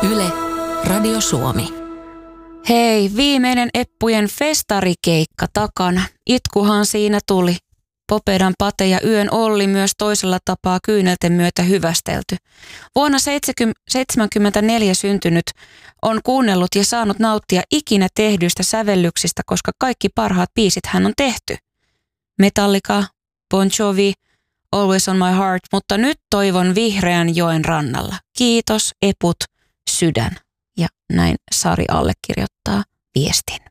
Yle, Radio Suomi. Hei, viimeinen Eppujen festarikeikka takana. Itkuhan siinä tuli. Popedan Pate ja Yön Olli myös toisella tapaa kyynelten myötä hyvästelty. Vuonna 1974 syntynyt on kuunnellut ja saanut nauttia ikinä tehdyistä sävellyksistä, koska kaikki parhaat biisit hän on tehty. Metallica, Bon Jovi, Always on my heart, mutta nyt toivon Vihreän joen rannalla. Kiitos, Eput, sydän. Ja näin Sari allekirjoittaa viestin.